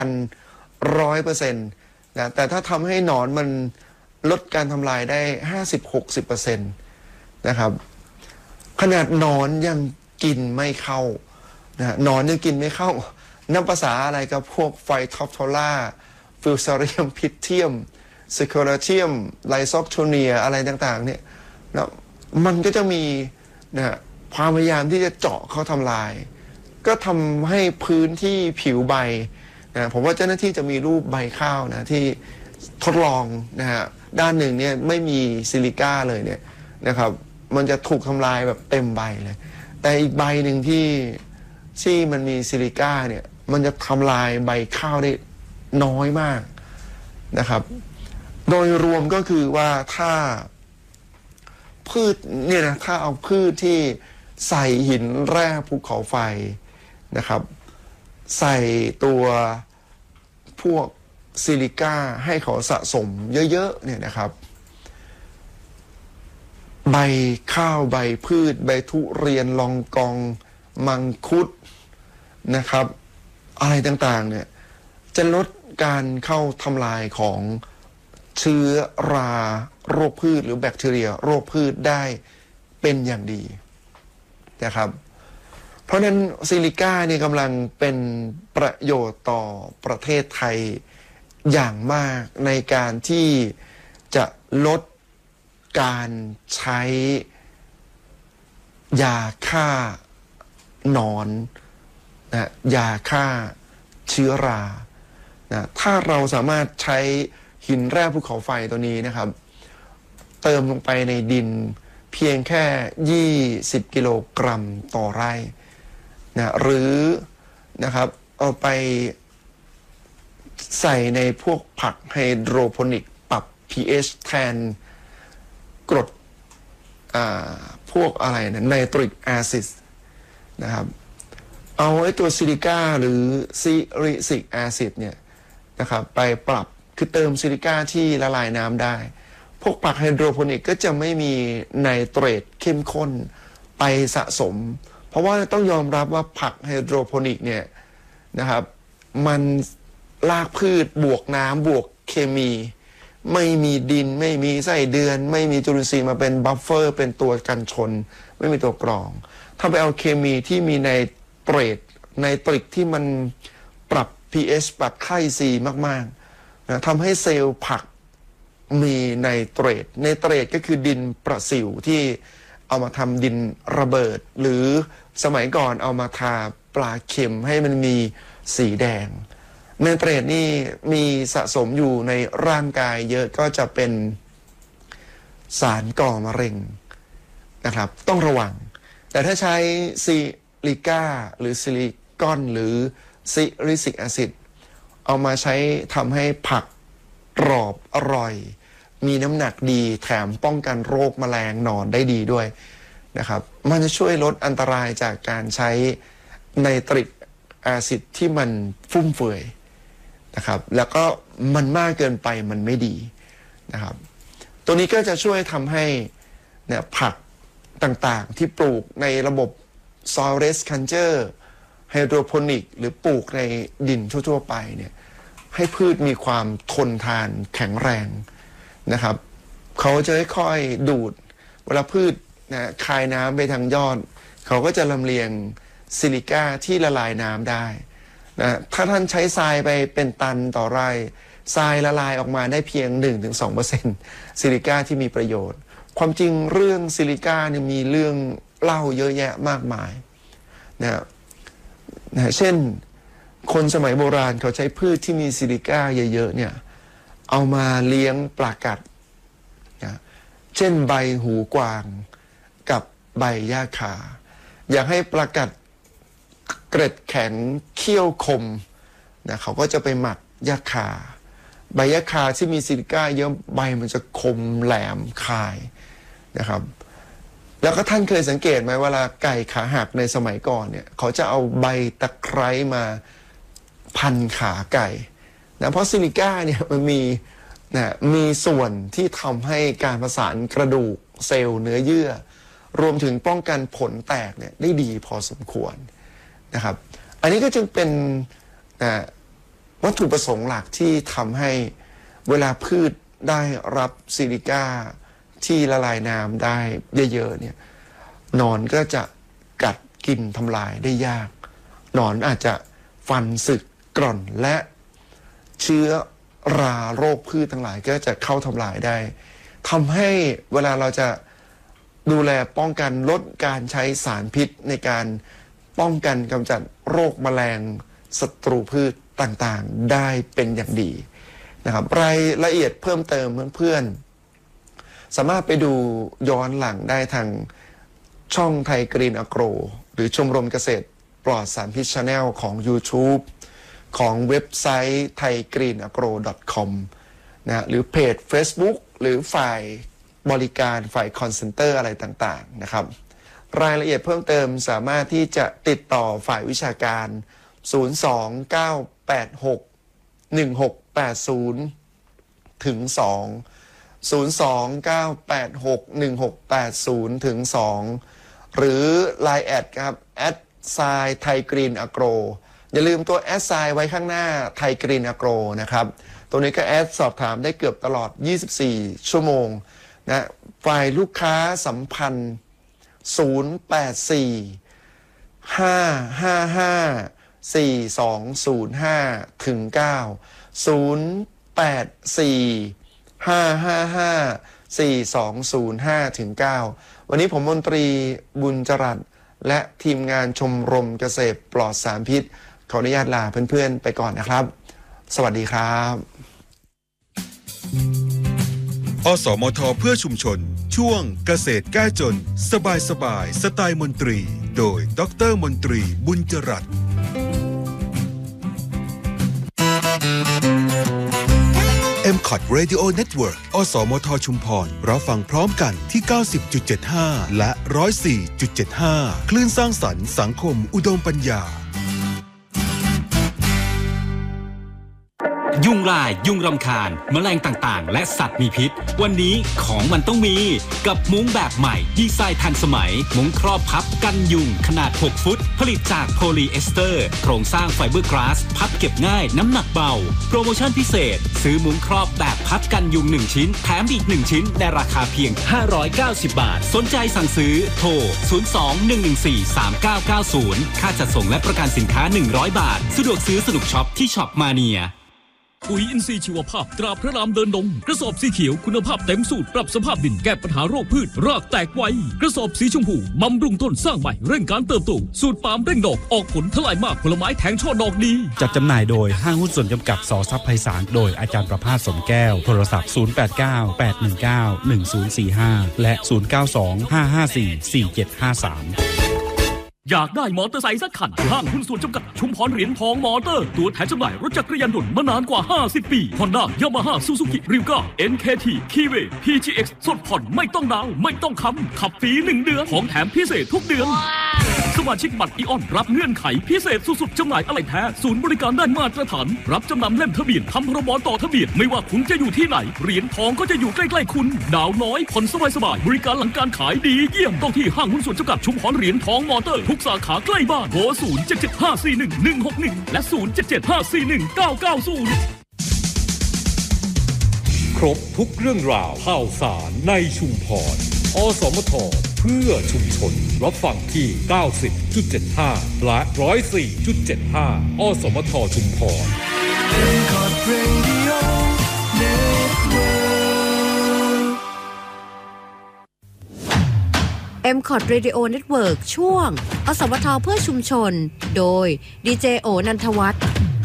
100%นะแต่ถ้าทำให้หนอนมันลดการทำลายได้50-60%นะครับขนาดหนอนยังกินไม่เข้านะหนอนยังกินไม่เข้านับภาษาอะไรกับพวกไฟทอปโทล่าฟิลซาเรียมพิทเทียมซิโคลาเทียมไลซอกโทเนียอะไรต่างๆเนี่ยนะมันก็จะมีนะความพยายามที่จะเจาะเข้าทำลายก็ทำให้พื้นที่ผิวใบนะผมว่าเจ้าหน้าที่จะมีรูปใบข้าวนะที่ทดลองนะฮะด้านหนึ่งเนี่ยไม่มีซิลิก้าเลยเนี่ยนะครับมันจะถูกทำลายแบบเต็มใบเลยแต่อีกใบหนึ่งที่มันมีซิลิก้าเนี่ยมันจะทำลายใบข้าวได้น้อยมากนะครับโดยรวมก็คือว่าถ้าพืชเนี่ยนะถ้าเอาพืชที่ใส่หินแร่ภูเขาไฟนะครับใส่ตัวพวกซิลิก้าให้เขาสะสมเยอะๆเนี่ยนะครับใบข้าวใบพืชใบทุเรียนลองกองมังคุดนะครับอะไรต่างๆเนี่ยจะลดการเข้าทำลายของเชื้อราโรคพืชหรือแบคทีเรียโรคพืชได้เป็นอย่างดีนะครับเพราะนั้นซิลิก้านี่กำลังเป็นประโยชน์ต่อประเทศไทยอย่างมากในการที่จะลดการใช้ยาฆ่าหนอนนะยาฆ่าเชื้อรานะถ้าเราสามารถใช้หินแร่ภูเขาไฟตัวนี้นะครับเติมลงไปในดินเพียงแค่20กิโลกรัมต่อไร่นะหรือนะครับเอาไปใส่ในพวกผักไฮโดรโปนิกปรับ pH แทนกรดพวกอะไรนะไนตริกแอซิดนะครับเอาไอ้ตัวซิลิก้าหรือซิริซิกแอซิดเนี่ยนะครับไปปรับคือเติมซิลิก้าที่ละลายน้ำได้พวกผักไฮโดรโปนิกก็จะไม่มีไนเตรตเข้มข้นไปสะสมเพราะว่าต้องยอมรับว่าผักไฮโดรโปนิกเนี่ยนะครับมันรากพืชบวกน้ำบวกเคมีไม่มีดินไม่มีไส้เดือนไม่มีจุลินทรีย์มาเป็นบัฟเฟอร์เป็นตัวกันชนไม่มีตัวกรองถ้าไปเอาเคมีที่มีไนเตรตที่มันปรับ pH ปรับไข้ซีมากๆนะทำให้เซลล์ผักมีไนเตรตก็คือดินประสิวที่เอามาทำดินระเบิดหรือสมัยก่อนเอามาทาปลาเค็มให้มันมีสีแดงไนเตรตนี่มีสะสมอยู่ในร่างกายเยอะก็จะเป็นสารก่อมะเร็งนะครับต้องระวังแต่ถ้าใช้ซิลิก้าหรือซิลิกอนหรือซิริซิกแอซิดเอามาใช้ทำให้ผักกรอบอร่อยมีน้ำหนักดีแถมป้องกันโรคแมลงหนอนได้ดีด้วยนะครับมันจะช่วยลดอันตรายจากการใช้ไนตริกแอซิดที่มันฟุ่มเฟือยนะครับแล้วก็มันมากเกินไปมันไม่ดีนะครับตัวนี้ก็จะช่วยทำให้เนี่ยผักต่างๆที่ปลูกในระบบ soil rest culture ไฮโดรโปนิกหรือปลูกในดินทั่วๆไปเนี่ยให้พืชมีความทนทานแข็งแรงนะครับเขาจะค่อยๆดูดเวลาพืชนะคายน้ำไปทางยอดเขาก็จะลำเลียงซิลิก้าที่ละลายน้ำได้นะถ้าท่านใช้ทรายไปเป็นตันต่อไร่ทรายละลายออกมาได้เพียง 1-2% ซิลิก้าที่มีประโยชน์ความจริงเรื่องซิลิก้าเนี่ยมีเรื่องเล่าเยอะแยะมากมายนะเช่นคนสมัยโบราณเขาใช้พืชที่มีซิลิก้าเยอะๆเนี่ยเอามาเลี้ยงปลากัดนะเช่นใบหูกวางกับใบหญ้าคาอยากให้ปลากัดเกร็ดแข็งเขี้ยวคมนะเขาก็จะไปหมักหญ้าคาใบหญ้าคาที่มีซิลิก้าเยอะใบมันจะคมแหลมคายนะครับแล้วก็ท่านเคยสังเกตไหมเวลาไก่ขาหักในสมัยก่อนเนี่ยเขาจะเอาใบตะไคร้มาพันขาไก่นะเพราะซิลิก้าเนี่ยมันมีส่วนที่ทำให้การประสานกระดูกเซลล์เนื้อเยื่อรวมถึงป้องกันผลแตกเนี่ยได้ดีพอสมควรนะครับอันนี้ก็จึงเป็นวัตถุประสงค์หลักที่ทำให้เวลาพืชได้รับซิลิก้าที่ละลายน้ำได้เยอะๆเนี่ยหนอนก็จะกัดกินทำลายได้ยากหนอนอาจจะฟันสึกกร่อนและเชื้อราโรคพืชทั้งหลายก็จะเข้าทำลายได้ทำให้เวลาเราจะดูแลป้องกันลดการใช้สารพิษในการป้องกันกำจัดโรคแมลงศัตรูพืชต่างๆได้เป็นอย่างดีนะครับรายละเอียดเพิ่มเติมเพื่อนๆสามารถไปดูย้อนหลังได้ทางช่องไทยกรีนอโกรหรือชมรมเกษตรปลอดสารพิษ Channel ของ YouTube ของเว็บไซต์ thaigreenagro.com นะหรือเพจ Facebook หรือฝ่ายบริการฝ่ายคอนเซนเตอร์อะไรต่างๆนะครับรายละเอียดเพิ่มเติมสามารถที่จะติดต่อฝ่ายวิชาการ029861680ถึง2 029861680ถึง2หรือ Line แอดครับ@thaigreenagro อย่าลืมตัวแอดไซน์ไว้ข้างหน้า thaigreenagro นะครับตัวนี้ก็แอดสอบถามได้เกือบตลอด24ชั่วโมงนะฝ่ายลูกค้าสัมพันธ์084-555-4205ถึง9 084-555-4205ถึง9วันนี้ผมมนตรีบุญจรัสและทีมงานชมรมเกษตรปลอดสารพิษขออนุญาตลาเพื่อนๆไปก่อนนะครับสวัสดีครับอสมทเพื่อชุมชนช่วงเกษตรแก้จนสบายสไตล์มนตรีโดยดร.มนตรีบุญจรัสM-Cot Radio Network อสมทชุมพรรับฟังพร้อมกันที่ 90.75 และ 104.75 คลื่นสร้างสรรค์สังคมอุดมปัญญายุงลายยุงรำคาญแมลงต่างๆและสัตว์มีพิษวันนี้ของมันต้องมีกับมุ้งแบบใหม่ดีไซน์ทันสมัยมุ้งครอบพับกันยุงขนาด6ฟุตผลิตจากโพลีเอสเตอร์โครงสร้างไฟเบอร์กลาสพับเก็บง่ายน้ำหนักเบาโปรโมชั่นพิเศษซื้อมุ้งครอบแบบพับกันยุง1ชิ้นแถมอีก1ชิ้นในราคาเพียง590 บาทสนใจสั่งซื้อโทร02-114-3990ค่าจัดส่งและประกันสินค้า100บาทสะดวกซื้อสนุกช็อปที่ช็อปมาเนียปุ๋ยอินทรีย์ชีวภาพตราพระรามเดินดงกระสอบสีเขียวคุณภาพเต็มสูตรปรับสภาพดินแก้ปัญหาโรคพืชรากแตกไวกระสอบสีชมพูบำรุงต้นสร้างใหม่เร่งการเติบโตสูตรปาล์มเร่งดอกออกผลทลายมากผลไม้แทงช่อดอกดีจัดจำหน่ายโดยห้างหุ้นส่วนจำกัดส.ทรัพย์ไพศาลโดยอาจารย์ประภาสสมแก้วโทรศัพท์089-819-1045และ092-554-4753 อยากได้มอเตอร์ไซค์สักคันห้างหุ้นส่วนจำกัดชุมพรเหรียญทองมอเตอร์ตัวแทนจำหน่ายรถจักรยานยนต์มานานกว่า50ปีฮอนด้ายามาฮ่าซูซูกิริวก้า NKT คีเว PGX สดผ่อนไม่ต้องดาวไม่ต้องค้ำขับฟรี1เดือนของแถมพิเศษทุกเดือนสมาชิกบัตรอีออนรับเงื่อนไขพิเศษสุดๆจำหน่ายอะไหล่แท้ศูนย์บริการได้มาตรฐานรับจำนำเล่มทะเบียนทำพรบต่อทะเบียนไม่ว่าคุณจะอยู่ที่ไหนเหรียญทองก็จะอยู่ใกล้ๆคุณดาวน้อยผ่อนสบายๆบริการหลังการขายดีเยี่ยมต้องที่ห้างหุ้นส่วนจำกัดชุมพรเหรียญทองมอเตอร์ทุกสาขาใกล้บ้านโทร077-541-161และ077-541-990ครบทุกเรื่องราวข่าวสารในชุมพรอสมทเพื่อชุมชนรับฟังที่ 90.75 และ 104.75 อสมทชุมพร M-Cot Radio Network ช่วงอสมทเพื่อชุมชนโดยดีเจโอนันทวัฒน์